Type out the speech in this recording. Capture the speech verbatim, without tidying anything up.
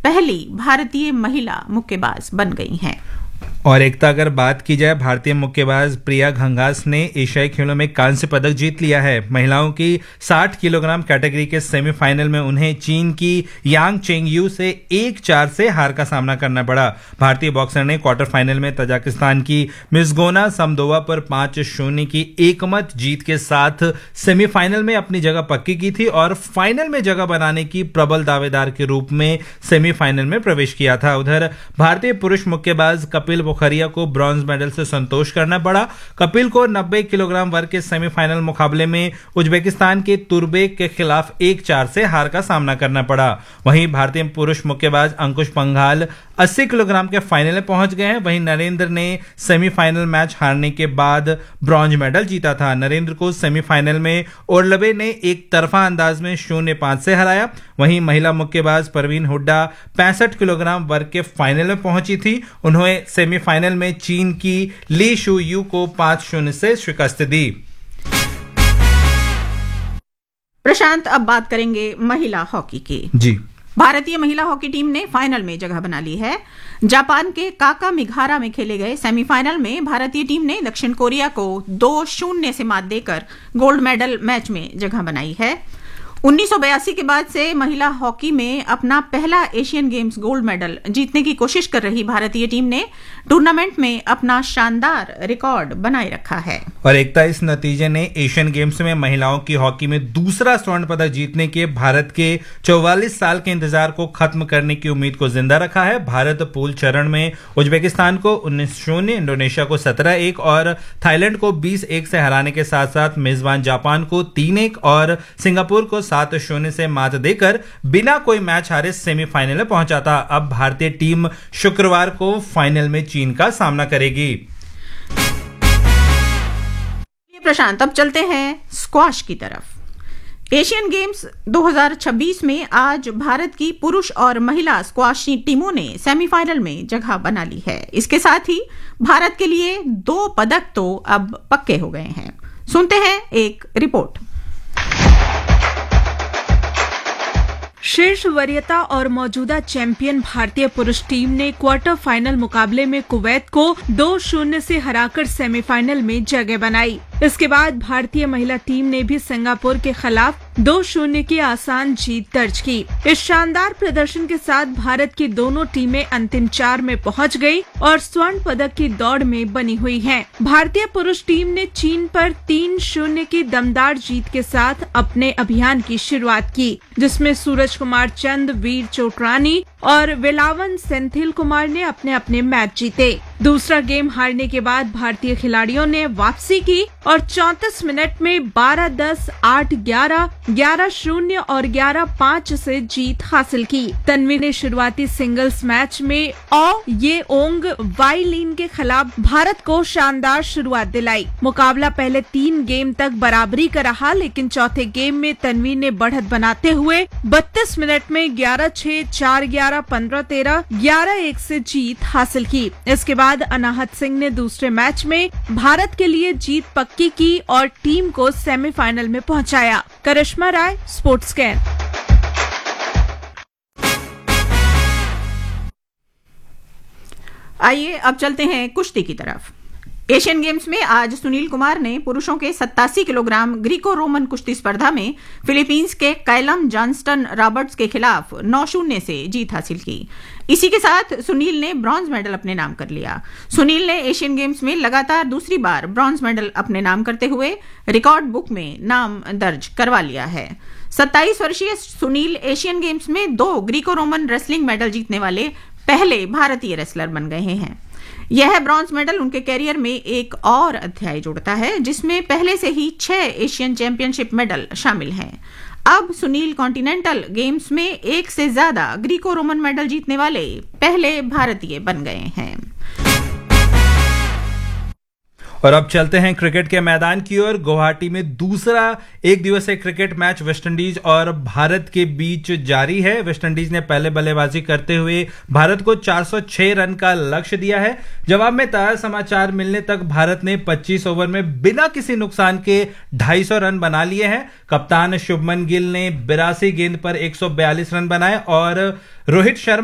पहली भारतीय महिला मुक्केबाज बन गई हैं। और एकता अगर बात की जाए, भारतीय मुक्केबाज प्रिया घंघास ने एशियाई खेलों में कांस्य पदक जीत लिया है। महिलाओं की साठ किलोग्राम कैटेगरी के सेमीफाइनल में उन्हें चीन की यांग चेंगयू से एक चार से हार का सामना करना पड़ा। भारतीय बॉक्सर ने क्वार्टर फाइनल में तजाकिस्तान की मिर्ज़गोना समदोवा पर पांच शून्य की एकमत जीत के साथ सेमीफाइनल में अपनी जगह पक्की की थी और फाइनल में जगह बनाने की प्रबल दावेदार के रूप में सेमीफाइनल में प्रवेश किया था। उधर भारतीय पुरुष मुक्केबाज कपिल पोखरिया को ब्रॉन्ज मेडल से संतोष करना पड़ा। कपिल को नब्बे किलोग्राम वर्ग के सेमीफाइनल मुकाबले में उज्बेकिस्तान के तुर्बेक के खिलाफ एक चार से हार का सामना करना पड़ा। वहीं भारतीय पुरुष मुक्केबाज अंकुश पंघाल अस्सी किलोग्राम के फाइनल में पहुंच गए हैं। वहीं नरेंद्र ने सेमीफाइनल मैच हारने के बाद ब्रॉन्ज मेडल जीता था। नरेंद्र को सेमीफाइनल में ओरलबे ने एक तरफा अंदाज में शून्य पांच से हराया। वहीं महिला मुक्केबाज परवीन हुड्डा पैंसठ किलोग्राम वर्ग के फाइनल में पहुंची थी। उन्होंने सेमीफाइनल में चीन की ली शू यू को पांच शून्य से शिकस्त दी। प्रशांत, अब बात करेंगे महिला हॉकी की। जी, भारतीय महिला हॉकी टीम ने फाइनल में जगह बना ली है। जापान के काकामिगारा में खेले गए सेमीफाइनल में भारतीय टीम ने दक्षिण कोरिया को दो शून्य से मात देकर गोल्ड मेडल मैच में जगह बनाई है। उन्नीस सौ बयासी के बाद से महिला हॉकी में अपना पहला एशियन गेम्स गोल्ड मेडल जीतने की कोशिश कर रही भारतीय टीम ने टूर्नामेंट में अपना शानदार रिकॉर्ड बनाए रखा है। और एकता, इस नतीजे ने एशियन गेम्स में महिलाओं की हॉकी में दूसरा स्वर्ण पदक जीतने के भारत के चौवालीस साल के इंतजार को खत्म करने की उम्मीद को जिंदा रखा है। भारत पूल चरण में उज्बेकिस्तान को उन्नीस शून्य, इंडोनेशिया को सत्रह एक और थाईलैंड को बीस एक से हराने के साथ साथ मेजबान जापान को तीन एक और सिंगापुर को सात शून्य से मात देकर बिना कोई मैच हारे सेमीफाइनल में पहुंचा था। अब भारतीय टीम शुक्रवार को फाइनल में चीन का सामना करेगी। प्रशांत, अब चलते हैं स्क्वाश की तरफ। एशियन गेम्स दो हज़ार छब्बीस में आज भारत की पुरुष और महिला स्क्वाश टीमों ने सेमीफाइनल में जगह बना ली है। इसके साथ ही भारत के लिए दो पदक तो अब पक्के हो गए हैं। सुनते हैं एक रिपोर्ट। शीर्ष वरीयता और मौजूदा चैंपियन भारतीय पुरुष टीम ने क्वार्टर फाइनल मुकाबले में कुवैत को दो शून्य से हराकर सेमीफाइनल में जगह बनाई। इसके बाद भारतीय महिला टीम ने भी सिंगापुर के खिलाफ दो शून्य की आसान जीत दर्ज की। इस शानदार प्रदर्शन के साथ भारत की दोनों टीमें अंतिम चार में पहुंच गई और स्वर्ण पदक की दौड़ में बनी हुई हैं। भारतीय पुरुष टीम ने चीन पर तीन शून्य की दमदार जीत के साथ अपने अभियान की शुरुआत की, जिसमें सूरज कुमार चंद, वीर चोटरानी और वेलावन सेंथिल कुमार ने अपने अपने मैच जीते। दूसरा गेम हारने के बाद भारतीय खिलाड़ियों ने वापसी की और चौंतीस मिनट में बारह दस, आठ ग्यारह, ग्यारह शून्य और ग्यारह पाँच से जीत हासिल की। तन्वी ने शुरुआती सिंगल्स मैच में औ ये ओंग वाई लीन के खिलाफ भारत को शानदार शुरुआत दिलाई। मुकाबला पहले तीन गेम तक बराबरी का रहा, लेकिन चौथे गेम में तन्वी ने बढ़त बनाते हुए बत्तीस मिनट में ग्यारह छह, चार ग्यारह, पंद्रह तेरह, ग्यारह एक से जीत हासिल की। इसके बाद अनाहत सिंह ने दूसरे मैच में भारत के लिए जीत पक्की की और टीम को सेमीफाइनल में पहुंचाया। करिश्मा राय, स्पोर्ट्स कैन। आइए अब चलते हैं कुश्ती की तरफ। एशियन गेम्स में आज सुनील कुमार ने पुरुषों के सत्तासी किलोग्राम ग्रीको रोमन कुश्ती स्पर्धा में फिलीपींस के कैलम जॉनस्टन रॉबर्ट्स के खिलाफ नौ शून्य से जीत हासिल की। इसी के साथ सुनील ने ब्रॉन्ज मेडल अपने नाम कर लिया। सुनील ने एशियन गेम्स में लगातार दूसरी बार ब्रॉन्ज मेडल अपने नाम करते हुए रिकॉर्ड बुक में नाम दर्ज करवा लिया है। सत्ताईस वर्षीय सुनील एशियन गेम्स में दो ग्रीको रोमन रेसलिंग मेडल जीतने वाले पहले भारतीय रेसलर बन गए हैं। यह ब्रॉन्ज मेडल उनके कैरियर में एक और अध्याय जोड़ता है, जिसमें पहले से ही छह एशियन चैंपियनशिप मेडल शामिल हैं। अब सुनील कॉन्टिनेंटल गेम्स में एक से ज्यादा ग्रीको रोमन मेडल जीतने वाले पहले भारतीय बन गए हैं। और अब चलते हैं क्रिकेट के मैदान की ओर। गुवाहाटी में दूसरा एक दिवसीय क्रिकेट मैच वेस्टइंडीज और भारत के बीच जारी है। वेस्टइंडीज ने पहले बल्लेबाजी करते हुए भारत को चार सौ छह रन का लक्ष्य दिया है। जवाब में ताजा समाचार मिलने तक भारत ने पच्चीस ओवर में बिना किसी नुकसान के ढाई सौ रन बना लिए हैं। कप्तान शुभमन गिल ने बिरासी गेंद पर एक सौ बयालीस रन बनाए और रोहित शर्मा